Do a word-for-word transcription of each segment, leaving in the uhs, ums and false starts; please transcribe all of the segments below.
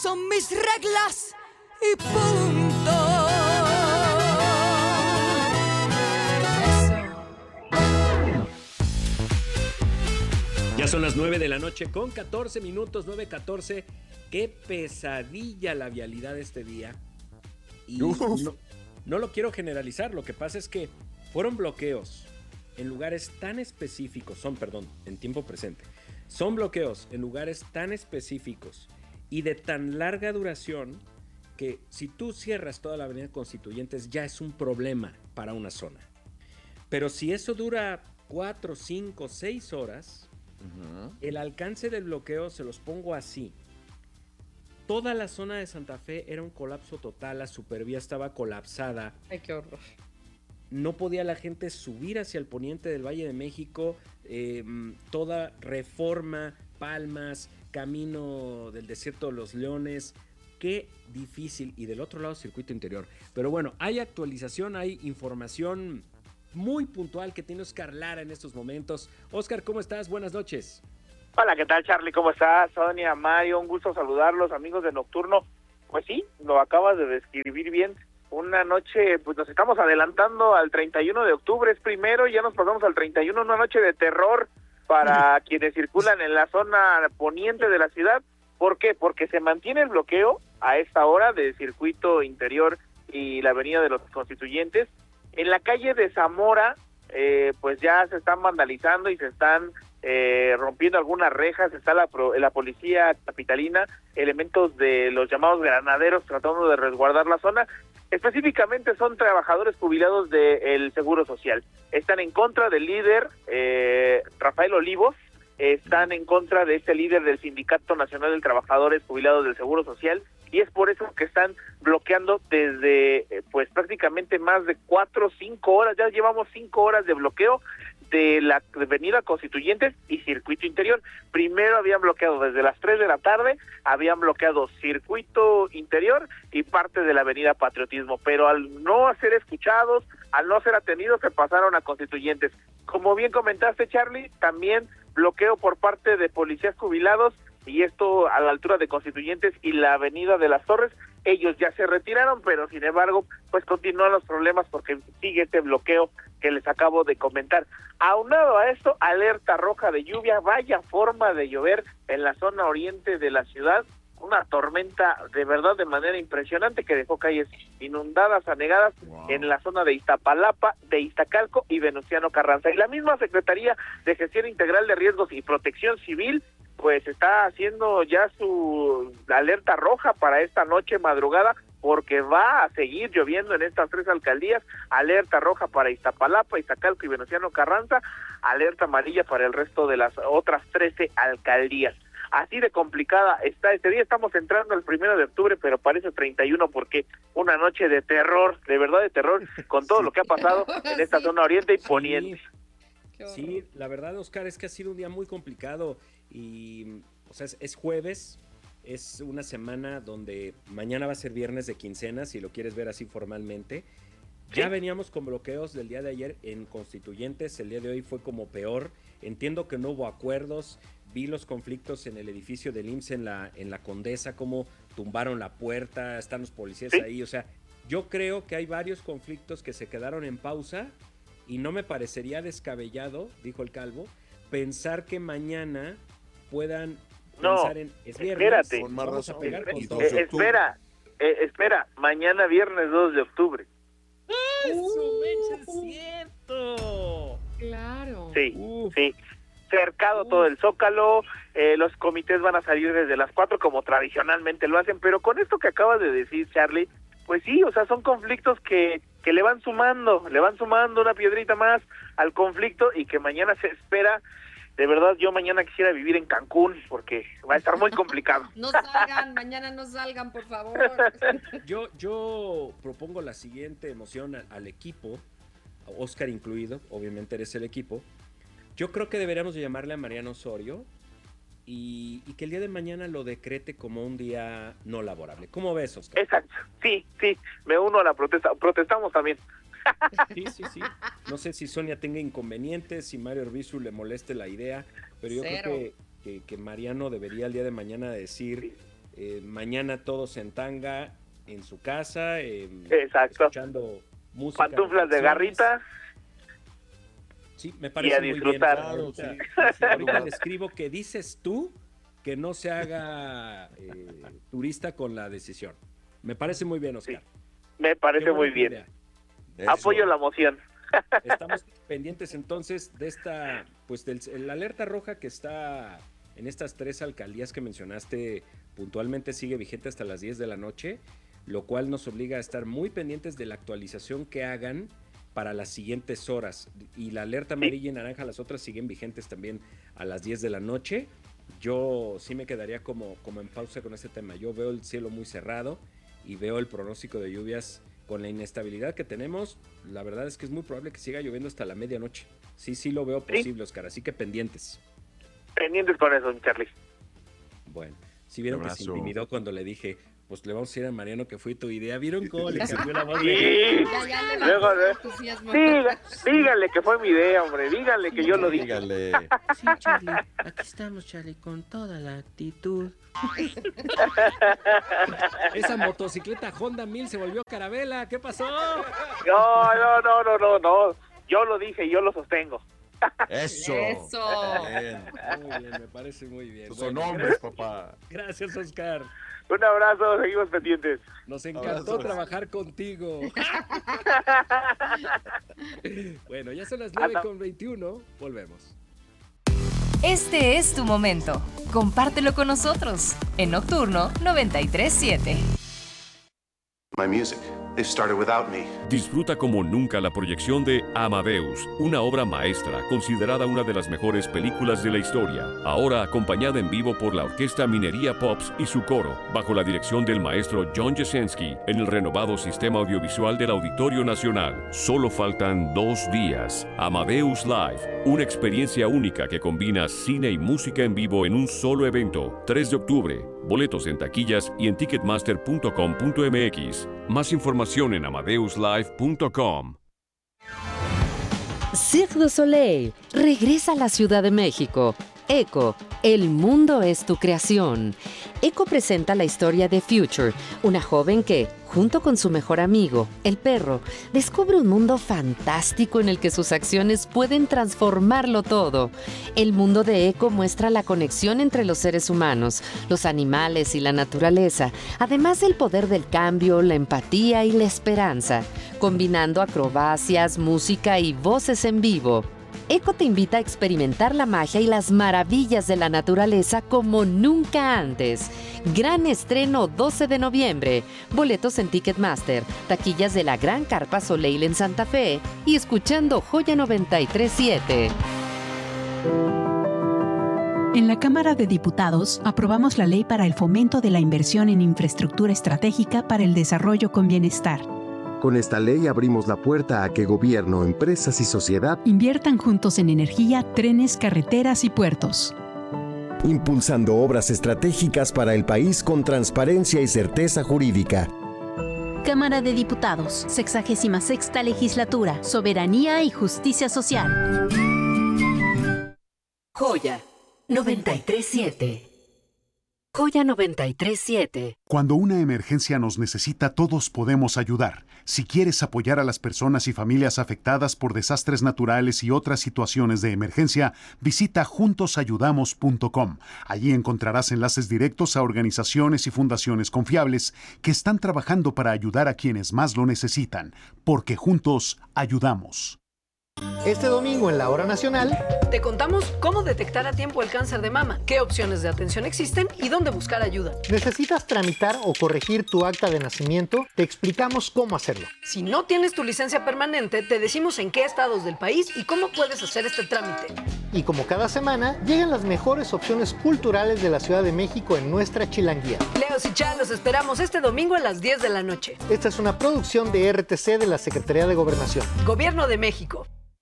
son mis reglas y punto. Ya son las nueve de la noche con catorce minutos, nueve catorce. Qué pesadilla la vialidad este día. Y no, no lo quiero generalizar, lo que pasa es que fueron bloqueos en lugares tan específicos, son, perdón, en tiempo presente, son bloqueos en lugares tan específicos y de tan larga duración que si tú cierras toda la avenida Constituyentes ya es un problema para una zona. Pero si eso dura cuatro, cinco, seis horas, uh-huh. el alcance del bloqueo, se los pongo así. Toda la zona de Santa Fe era un colapso total, la supervía estaba colapsada. Ay, qué horror. No podía la gente subir hacia el poniente del Valle de México, eh, toda Reforma, Palmas, Camino del Desierto de los Leones. Qué difícil. Y del otro lado, circuito interior. Pero bueno, hay actualización, hay información muy puntual que tiene Oscar Lara en estos momentos. Oscar, ¿cómo estás? Buenas noches. Hola, ¿qué tal, Charlie? ¿Cómo estás? Sonia, Mario, un gusto saludarlos, amigos de Nocturno. Pues sí, lo acabas de describir bien. Una noche, pues nos estamos adelantando al treinta y uno de octubre, es primero, y ya nos pasamos al treinta y uno, una noche de terror para quienes circulan en la zona poniente de la ciudad. ¿Por qué? Porque se mantiene el bloqueo a esta hora de circuito interior y la avenida de los Constituyentes. En la calle de Zamora, eh, pues ya se están vandalizando y se están eh, rompiendo algunas rejas, está la, la policía capitalina, elementos de los llamados granaderos tratando de resguardar la zona. Específicamente son trabajadores jubilados del Seguro Social. Están en contra del líder eh, Rafael Olivos, están en contra de este líder del Sindicato Nacional de Trabajadores Jubilados del Seguro Social, y es por eso que están bloqueando desde eh, pues prácticamente más de cuatro o cinco horas, ya llevamos cinco horas de bloqueo de la avenida Constituyentes y circuito interior. Primero habían bloqueado desde las tres de la tarde, habían bloqueado circuito interior y parte de la avenida Patriotismo, pero al no ser escuchados, al no ser atendidos, se pasaron a Constituyentes. Como bien comentaste, Charlie, también bloqueo por parte de policías jubilados, y esto a la altura de Constituyentes y la avenida de las Torres. Ellos ya se retiraron, pero sin embargo, pues continúan los problemas porque sigue este bloqueo que les acabo de comentar. Aunado a esto, alerta roja de lluvia, vaya forma de llover en la zona oriente de la ciudad, una tormenta de verdad de manera impresionante que dejó calles inundadas, anegadas, wow, en la zona de Iztapalapa, de Iztacalco y Venustiano Carranza. Y la misma Secretaría de Gestión Integral de Riesgos y Protección Civil pues está haciendo ya su alerta roja para esta noche madrugada, porque va a seguir lloviendo en estas tres alcaldías. Alerta roja para Iztapalapa, Iztacalco y Venustiano Carranza, alerta amarilla para el resto de las otras trece alcaldías. Así de complicada está este día. Estamos entrando al primero de octubre, pero parece treinta y uno porque una noche de terror, de verdad de terror, con todo sí. lo que ha pasado en esta sí. zona oriente y poniente. Sí. sí, la verdad, Oscar, es que ha sido un día muy complicado y, o sea, es, es jueves, es una semana donde mañana va a ser viernes de quincena, si lo quieres ver así formalmente. Ya ¿Sí? veníamos con bloqueos del día de ayer en Constituyentes, el día de hoy fue como peor. Entiendo que no hubo acuerdos, vi los conflictos en el edificio del I M S S en la, en la Condesa, cómo tumbaron la puerta, están los policías ¿Sí? ahí, o sea, yo creo que hay varios conflictos que se quedaron en pausa y no me parecería descabellado, dijo el Calvo, pensar que mañana puedan no, pensar en... Es viernes, espérate, con más razón, a pegar con eh, todo. eh, espera, eh, espera, mañana viernes dos de octubre. ¡Eso, mecha, es cierto! Claro. Sí, Uf. sí. Cercado Uf. todo el Zócalo, eh, los comités van a salir desde las cuatro como tradicionalmente lo hacen, pero con esto que acabas de decir, Charlie, pues sí, o sea, son conflictos que, que le van sumando, le van sumando una piedrita más al conflicto y que mañana se espera. De verdad, yo mañana quisiera vivir en Cancún porque va a estar muy complicado. No salgan, mañana no salgan, por favor. Yo, yo propongo la siguiente emoción al, al equipo, Oscar incluido, obviamente eres el equipo. Yo creo que deberíamos de llamarle a Mariano Osorio y, y que el día de mañana lo decrete como un día no laborable. ¿Cómo ves, Oscar? Exacto, sí, sí, me uno a la protesta, protestamos también. Sí, sí, sí. No sé si Sonia tenga inconvenientes, si Mario Arbizu le moleste la idea, pero yo Cero. creo que, que, que Mariano debería el día de mañana decir eh, mañana todos en tanga en su casa, eh, Exacto. escuchando música. Pantuflas de garrita. Sí, me parece Y a muy disfrutar. bien. Claro, Ahorita, sí, sí, sí, ahorita claro. le escribo que dices tú que no se haga eh, turista con la decisión. Me parece muy bien, Oscar. Me parece Qué muy buena bien. idea. Eso. Apoyo la moción. Estamos pendientes entonces de esta, pues del la alerta roja que está en estas tres alcaldías que mencionaste puntualmente sigue vigente hasta las diez de la noche, lo cual nos obliga a estar muy pendientes de la actualización que hagan para las siguientes horas. Y la alerta amarilla y naranja, las otras siguen vigentes también a las diez de la noche. Yo sí me quedaría como, como en pausa con este tema. Yo veo el cielo muy cerrado y veo el pronóstico de lluvias con la inestabilidad que tenemos. La verdad es que es muy probable que siga lloviendo hasta la medianoche. Sí, sí lo veo posible, Oscar, así que pendientes. Pendientes con eso, mi Charlie. Bueno, si vieron que se Abrazo. intimidó cuando le dije, pues le vamos a decir a Mariano que fue tu idea. ¿Vieron cómo le cambió la voz? Sí. Ya, ya le Luego, bajó el ¿eh? entusiasmo. Diga- díganle que fue mi idea, hombre. Díganle que yo lo dije. Dígale. Sí, Charlie, aquí estamos, Charlie, con toda la actitud. Esa motocicleta Honda mil se volvió carabela. ¿Qué pasó? No, no, no, no, no, no. Yo lo dije y yo lo sostengo. Eso. Eso. Bien. Muy bien, me parece muy bien. Son Bueno, hombres, papá. gracias, Oscar. Un abrazo, seguimos pendientes. Nos encantó Abrazos. trabajar contigo. Bueno, ya son las nueve con veintiuno. Volvemos. Este es tu momento. Compártelo con nosotros en Nocturno noventa y tres siete. My music. They started without me. Disfruta como nunca la proyección de Amadeus, una obra maestra considerada una de las mejores películas de la historia, ahora acompañada en vivo por la Orquesta Minería Pops y su coro, bajo la dirección del maestro John Jasenski, en el renovado sistema audiovisual del Auditorio Nacional. Solo faltan dos días. Amadeus Live, una experiencia única que combina cine y música en vivo en un solo evento. tres de octubre. Boletos en taquillas y en ticketmaster punto com punto m x. Más información en amadeus live punto com. Cirque du Soleil regresa a la Ciudad de México. Eco, el mundo es tu creación. Eco presenta la historia de Future, una joven que, junto con su mejor amigo, el perro, descubre un mundo fantástico en el que sus acciones pueden transformarlo todo. El mundo de Eco muestra la conexión entre los seres humanos, los animales y la naturaleza, además del poder del cambio, la empatía y la esperanza, combinando acrobacias, música y voces en vivo. Eco te invita a experimentar la magia y las maravillas de la naturaleza como nunca antes. Gran estreno doce de noviembre. Boletos en Ticketmaster, taquillas de la Gran Carpa Soleil en Santa Fe y escuchando Joya noventa y tres siete. En la Cámara de Diputados aprobamos la Ley para el Fomento de la Inversión en Infraestructura Estratégica para el Desarrollo con Bienestar. Con esta ley abrimos la puerta a que gobierno, empresas y sociedad inviertan juntos en energía, trenes, carreteras y puertos. impulsando obras estratégicas para el país con transparencia y certeza jurídica. Cámara de Diputados, sexagésima sexta Legislatura, Soberanía y Justicia Social. Joya noventa y tres siete. Joya noventa y tres siete. Cuando una emergencia nos necesita, todos podemos ayudar. Si quieres apoyar a las personas y familias afectadas por desastres naturales y otras situaciones de emergencia, visita juntos ayudamos punto com. Allí encontrarás enlaces directos a organizaciones y fundaciones confiables que están trabajando para ayudar a quienes más lo necesitan, porque juntos ayudamos. Este domingo en la Hora Nacional te contamos cómo detectar a tiempo el cáncer de mama, qué opciones de atención existen y dónde buscar ayuda. ¿Necesitas tramitar o corregir tu acta de nacimiento? Te explicamos cómo hacerlo. Si no tienes tu licencia permanente, te decimos en qué estados del país y cómo puedes hacer este trámite. Y como cada semana, llegan las mejores opciones culturales de la Ciudad de México en nuestra Chilanguía. Leos y Chá, los esperamos este domingo a las diez de la noche. Esta es una producción de R T C de la Secretaría de Gobernación. Gobierno de México.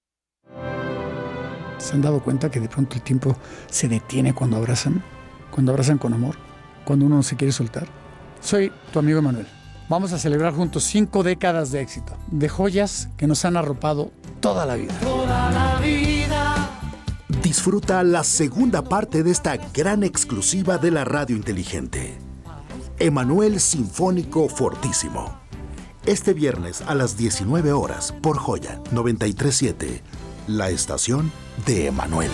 ¿Se han dado cuenta que de pronto el tiempo se detiene cuando abrazan? Cuando abrazan con amor, cuando uno no se quiere soltar. Soy tu amigo Emanuel. Vamos a celebrar juntos cinco décadas de éxito, de joyas que nos han arropado toda la vida. Toda la vida. Disfruta la segunda parte de esta gran exclusiva de la radio inteligente. Emanuel Sinfónico Fortísimo. Este viernes a las diecinueve horas por Joya noventa y tres punto siete, la estación de Emanuel.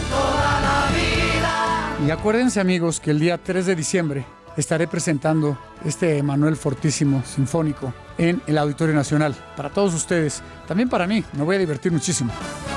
Y acuérdense, amigos, que el día tres de diciembre estaré presentando este Emanuel Fortísimo Sinfónico en el Auditorio Nacional. Para todos ustedes, también para mí, me voy a divertir muchísimo.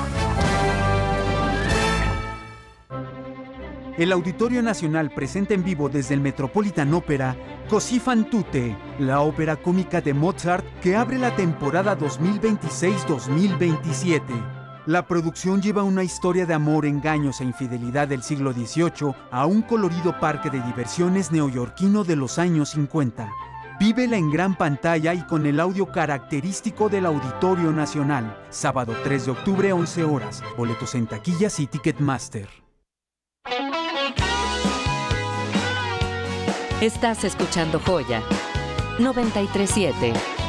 El Auditorio Nacional presenta en vivo desde el Metropolitan Opera Così fan tutte, la ópera cómica de Mozart que abre la temporada dos mil veintiséis dos mil veintisiete. La producción lleva una historia de amor, engaños e infidelidad del siglo dieciocho a un colorido parque de diversiones neoyorquino de los años cincuenta. Vívela en gran pantalla y con el audio característico del Auditorio Nacional. Sábado tres de octubre, once horas. Boletos en taquillas y Ticketmaster. Estás escuchando Joya noventa y tres punto siete.